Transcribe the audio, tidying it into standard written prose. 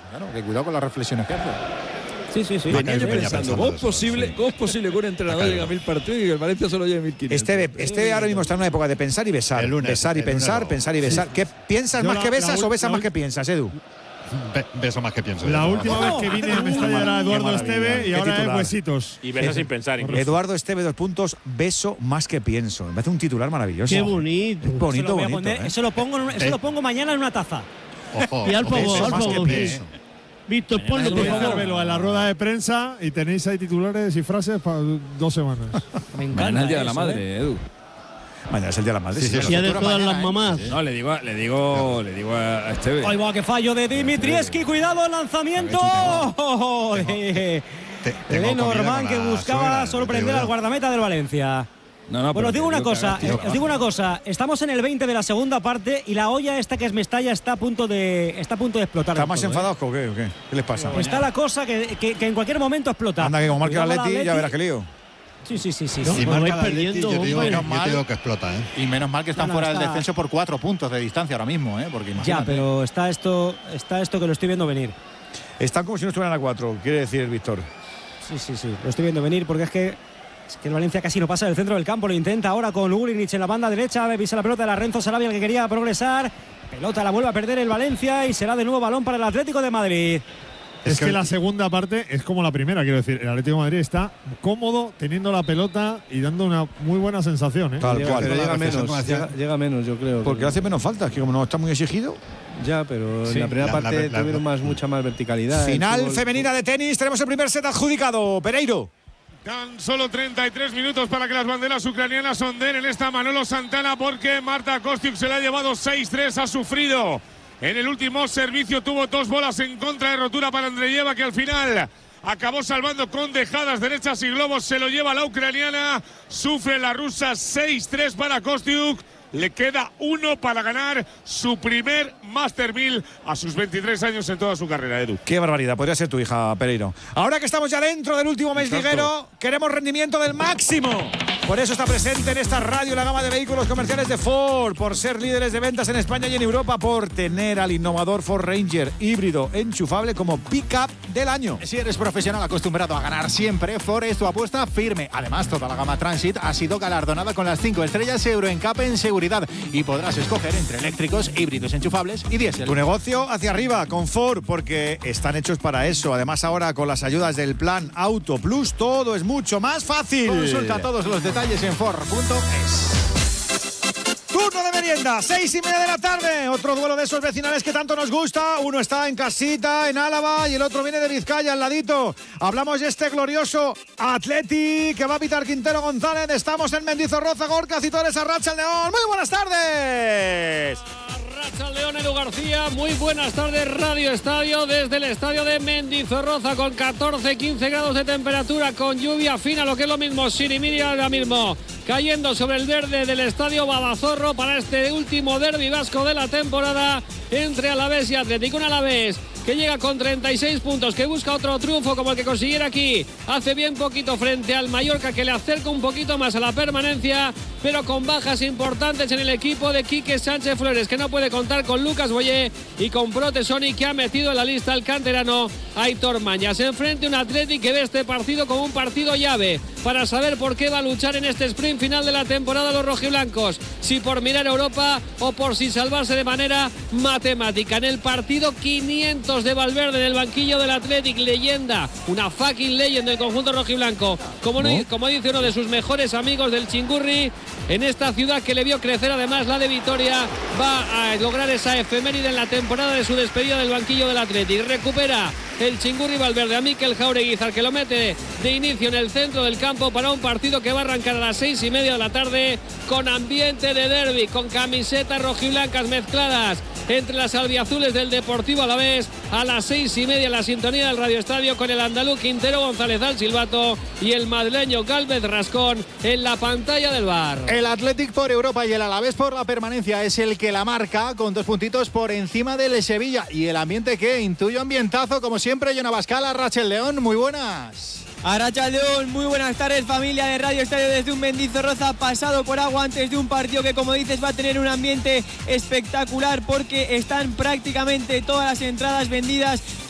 Claro, que cuidado con las reflexiones que hace. Sí. Venía yo pensando, ¿cómo es posible que un entrenador llegue a 1000 partidos y que el Valencia solo lleve 1500? Este ahora mismo está en una época de pensar y besar. Besar y pensar, pensar y besar. ¿Qué piensas más que besas o besas más que piensas, Edu? Beso más que pienso. La última vez que vine a Mestalla era Eduardo Esteve y ahora es Huesitos. Y besa sin pensar. Eduardo Esteve, 2 puntos, beso más que pienso. Me hace un titular maravilloso. Qué bonito. Bonito. Eso lo pongo mañana en una taza. Ojo. Y al Beso más que pienso. Víctor, ponlo por favor. Velo en la rueda de prensa y tenéis ahí titulares y frases para 2 semanas. Me encanta. Mañana es el Día de la Madre, Edu. Mañana es el Día de la Madre. Día de todas las mamás. No, le digo a Esteve. Ahí va, que fallo de Dimitrievski. Cuidado, el lanzamiento. Lenormand, que buscaba sorprender al guardameta del Valencia. Bueno, os digo una cosa. Estamos en el 20 de la segunda parte y la olla esta que es Mestalla está a punto de explotar. ¿Está más enfadados o qué? ¿Qué les pasa? Está la cosa que en cualquier momento explota. Anda, que como marque el Atleti, ya verás qué lío. Sí. Si marca el Atleti, yo te digo que explota, ¿eh? Y menos mal que están fuera del descenso por 4 puntos de distancia ahora mismo, ¿eh? Porque imagínate. Ya, pero está esto que lo estoy viendo venir. Están como si no estuvieran a 4, quiere decir Víctor. Sí, lo estoy viendo venir porque es que el Valencia casi no pasa del centro del campo. Lo intenta ahora con Ugrinic en la banda derecha. Pisa la pelota de la Renzo Sarabia, el que quería progresar. Pelota la vuelve a perder el Valencia y será de nuevo balón para el Atlético de Madrid. Es que la segunda parte es como la primera, quiero decir. El Atlético de Madrid está cómodo teniendo la pelota y dando una muy buena sensación, ¿eh? Tal cual. Pero llega menos, yo creo. Porque hace menos falta, es que como no está muy exigido. Ya, pero en la primera parte tuvieron mucha más verticalidad. Final femenina de tenis. Tenemos el primer set adjudicado. Pereiro. Tan solo 33 minutos para que las banderas ucranianas ondeen en esta Manolo Santana, porque Marta Kostyuk se la ha llevado 6-3, ha sufrido. En el último servicio tuvo 2 bolas en contra de rotura para Andreyeva, que al final acabó salvando con dejadas derechas y globos. Se lo lleva la ucraniana, sufre la rusa. 6-3 para Kostyuk. Le queda 1 para ganar su primer Master 1000 a sus 23 años en toda su carrera, Edu. Qué barbaridad, podría ser tu hija, Pereiro. Ahora que estamos ya dentro del último mes liguero, queremos rendimiento del máximo. Por eso está presente en esta radio la gama de vehículos comerciales de Ford, por ser líderes de ventas en España y en Europa, por tener al innovador Ford Ranger híbrido enchufable como pick-up del año. Si eres profesional acostumbrado a ganar siempre, Ford es tu apuesta firme. Además, toda la gama Transit ha sido galardonada con las 5 estrellas Euro NCAP en seguridad y podrás escoger entre eléctricos, híbridos enchufables y diésel. Tu negocio hacia arriba con Ford, porque están hechos para eso. Además, ahora con las ayudas del plan Auto Plus, todo es mucho más fácil. Consulta todos los detalles en Ford.es. Turno de merienda, 6:30 de la tarde. Otro duelo de esos vecinales que tanto nos gusta. Uno está en casita, en Álava, y el otro viene de Vizcaya, al ladito. Hablamos de este glorioso Atleti que va a pitar Quintero González. Estamos en Mendizorroza, Gorka Citores, Arracha León. Muy buenas tardes. Arracha León, Edu García. Muy buenas tardes, Radio Estadio, desde el estadio de Mendizorroza, con 14-15 grados de temperatura, con lluvia fina, lo que es lo mismo, Sirimiria ahora mismo cayendo sobre el verde del estadio Babazorro para este último derbi vasco de la temporada entre Alavés y Atlético. Un Alavés que llega con 36 puntos, que busca otro triunfo como el que consiguiera aquí hace bien poquito frente al Mallorca, que le acerca un poquito más a la permanencia, pero con bajas importantes en el equipo de Quique Sánchez Flores, que no puede contar con Lucas Boyé y con Protesoni, que ha metido en la lista al canterano Aitor Mañas. Enfrente un Atlético que ve este partido como un partido llave para saber por qué va a luchar en este sprint final de la temporada los rojiblancos, si por mirar Europa o por si salvarse de manera matemática. En el partido 500 de Valverde en el banquillo del Athletic, leyenda, una fucking legend del conjunto rojiblanco, como dice uno de sus mejores amigos del Chingurri, en esta ciudad que le vio crecer. Además, la de Vitoria va a lograr esa efeméride en la temporada de su despedida del banquillo del Athletic. Recupera el Chingurri Valverde a Mikel Jaureguizar, que lo mete de inicio en el centro del campo para un partido que va a arrancar a las 6:30 de la tarde, con ambiente de derbi, con camisetas rojiblancas mezcladas entre las albiazules del Deportivo Alavés. A las 6:30 la sintonía del Radio Estadio, con el andaluz Quintero González al silbato y el madrileño Gálvez Rascón en la pantalla del bar. El Athletic por Europa y el Alavés por la permanencia es el que la marca, con 2 puntitos por encima del Sevilla. Y el ambiente, que intuyo ambientazo, como siempre. Jonah Bascal, Rachel León, muy buenas. Arracha León, muy buenas tardes, familia de Radio Estadio, desde un Mendizorroza pasado por agua antes de un partido que, como dices, va a tener un ambiente espectacular, porque están prácticamente todas las entradas vendidas